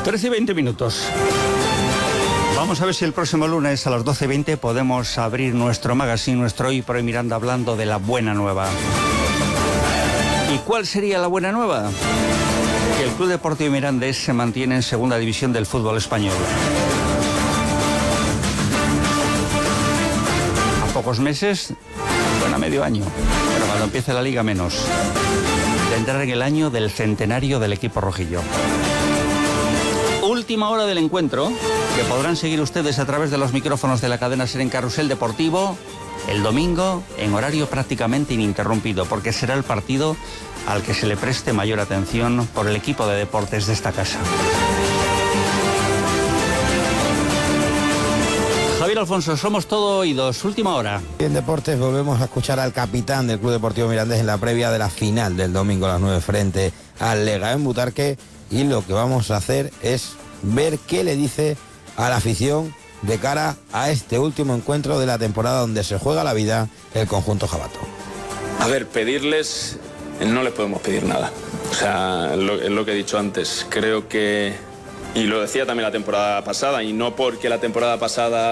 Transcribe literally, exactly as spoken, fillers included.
trece y veinte minutos. Vamos a ver si el próximo lunes a las doce y veinte podemos abrir nuestro magazine, nuestro Hoy por Hoy Miranda, hablando de la buena nueva. ¿Y cuál sería la buena nueva? Que el Club Deportivo Mirandés se mantiene en segunda división del fútbol español. A pocos meses, bueno, a medio año, pero cuando empiece la liga menos, de entrar en el año del centenario del equipo rojillo. Última hora del encuentro, que podrán seguir ustedes a través de los micrófonos de la cadena SER en Carrusel Deportivo el domingo en horario prácticamente ininterrumpido, porque será el partido al que se le preste mayor atención por el equipo de deportes de esta casa. Javier Alfonso, somos todo oídos. Última hora. En deportes volvemos a escuchar al capitán del Club Deportivo Mirandés en la previa de la final del domingo a las nueve frente al Lega en Butarque, y lo que vamos a hacer es ver qué le dice a la afición de cara a este último encuentro de la temporada donde se juega la vida el conjunto jabato. A ver, pedirles, no les podemos pedir nada. O sea, lo, es lo que he dicho antes. Creo que, y lo decía también la temporada pasada, y no porque la temporada pasada